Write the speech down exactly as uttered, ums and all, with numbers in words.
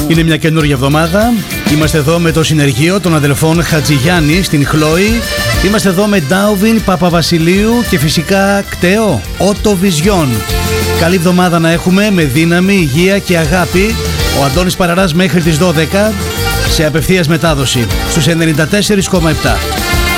Είναι μια καινούργια εβδομάδα. Είμαστε εδώ με το συνεργείο των αδελφών Χατζηγιάννη στην Χλόη. Είμαστε εδώ με Ντάουβιν, Παπαβασιλείου και φυσικά Κτέο, Ότο Βιζιόν. Καλή εβδομάδα να έχουμε με δύναμη, υγεία και αγάπη. Ο Αντώνης Παραράς μέχρι τις δώδεκα σε απευθείας μετάδοση στους ενενήντα τέσσερα κόμμα επτά.